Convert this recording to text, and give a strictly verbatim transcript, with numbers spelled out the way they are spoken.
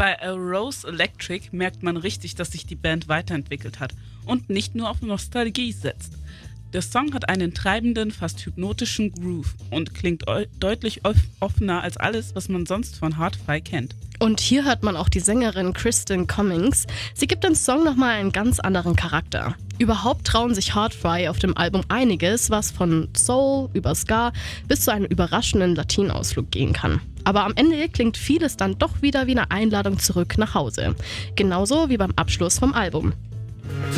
Bei A Rose Electric merkt man richtig, dass sich die Band weiterentwickelt hat und nicht nur auf Nostalgie setzt. Der Song hat einen treibenden, fast hypnotischen Groove und klingt eu- deutlich off- offener als alles, was man sonst von Hard-Fi kennt. Und hier hört man auch die Sängerin Kristen Cummings. Sie gibt dem Song nochmal einen ganz anderen Charakter. Überhaupt trauen sich Hard-Fi auf dem Album einiges, was von Soul über Ska bis zu einem überraschenden Latin-Ausflug gehen kann. Aber am Ende klingt vieles dann doch wieder wie eine Einladung zurück nach Hause. Genauso wie beim Abschluss vom Album.